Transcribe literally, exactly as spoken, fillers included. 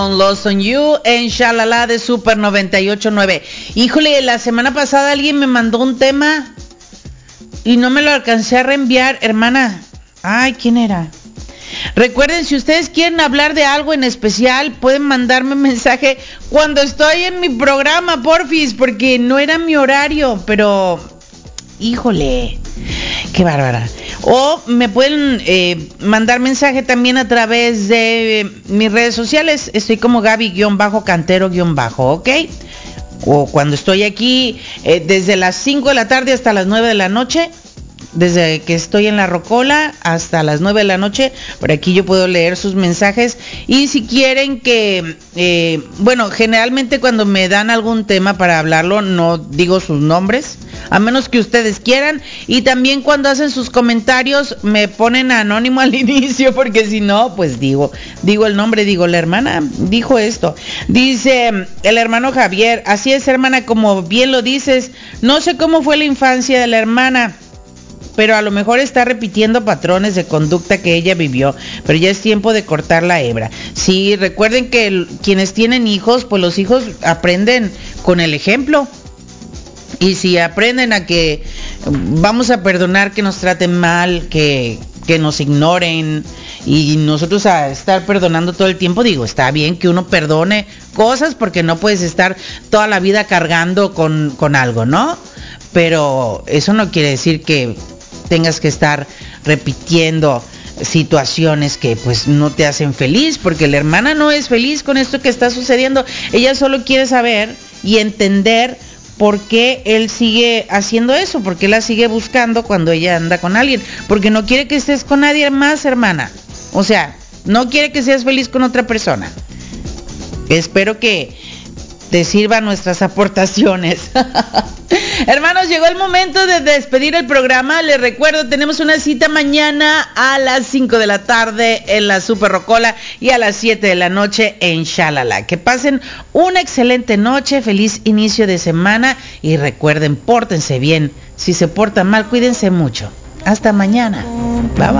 Lost on You en Shalala de Super noventa y ocho punto nueve. Híjole, la semana pasada alguien me mandó un tema y no me lo alcancé a reenviar, hermana. Ay, ¿quién era? Recuerden, si ustedes quieren hablar de algo en especial, pueden mandarme un mensaje cuando estoy en mi programa, porfis, porque no era mi horario, pero híjole, qué bárbara. O me pueden eh, mandar mensaje también a través de eh, mis redes sociales. Estoy como Gaby-Cantero-, ¿ok? O cuando estoy aquí eh, desde las cinco de la tarde hasta las nueve de la noche. Desde que estoy en la Rocola hasta las nueve de la noche, por aquí yo puedo leer sus mensajes. Y si quieren que, eh, bueno, generalmente cuando me dan algún tema para hablarlo, no digo sus nombres, a menos que ustedes quieran. Y también cuando hacen sus comentarios, me ponen anónimo al inicio, porque si no, pues digo, digo el nombre, digo, la hermana dijo esto. Dice el hermano Javier, así es, hermana, como bien lo dices, no sé cómo fue la infancia de la hermana, pero a lo mejor está repitiendo patrones de conducta que ella vivió, pero ya es tiempo de cortar la hebra. Sí, recuerden que el, quienes tienen hijos, pues los hijos aprenden con el ejemplo. Y si aprenden a que vamos a perdonar que nos traten mal, que, que nos ignoren, y nosotros a estar perdonando todo el tiempo, digo, está bien que uno perdone cosas porque no puedes estar toda la vida cargando con, con algo, ¿no? Pero eso no quiere decir que tengas que estar repitiendo situaciones que pues no te hacen feliz, porque la hermana no es feliz con esto que está sucediendo. Ella solo quiere saber y entender por qué él sigue haciendo eso, por qué la sigue buscando cuando ella anda con alguien, porque no quiere que estés con nadie más, hermana. O sea, no quiere que seas feliz con otra persona. Espero que te sirvan nuestras aportaciones. Hermanos, llegó el momento de despedir el programa. Les recuerdo, tenemos una cita mañana a las cinco de la tarde en la Super Rocola y a las siete de la noche en Shalala. Que pasen una excelente noche, feliz inicio de semana y recuerden, pórtense bien. Si se portan mal, cuídense mucho. Hasta mañana. Bye bye.